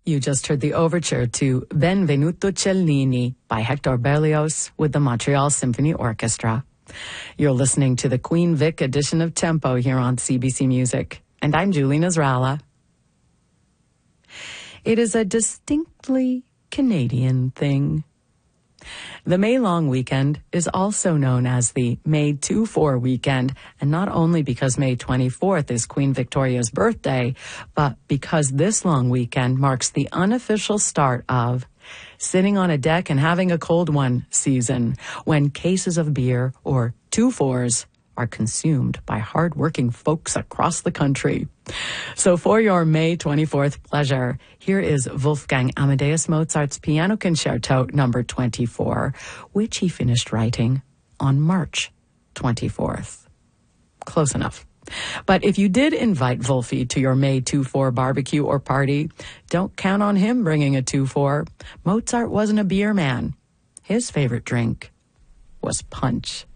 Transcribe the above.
You just heard the overture to Benvenuto Cellini by Hector Berlioz with the Montreal Symphony Orchestra. You're listening to the Queen Vic edition of Tempo here on CBC Music, and I'm Julie Nasrallah. It is a distinctly Canadian thing. The May Long Weekend is also known as the May 2-4 weekend, and not only because May 24th is Queen Victoria's birthday, but because this long weekend marks the unofficial start of sitting on a deck and having a cold one season, when cases of beer, or 2-4s, are consumed by hard-working folks across the country. So for your May 24th pleasure, here is Wolfgang Amadeus Mozart's Piano Concerto No. 24, which he finished writing on March 24th. Close enough. But if you did invite Wolfie to your May 2-4 barbecue or party, don't count on him bringing a 2-4. Mozart wasn't a beer man. His favorite drink was punch.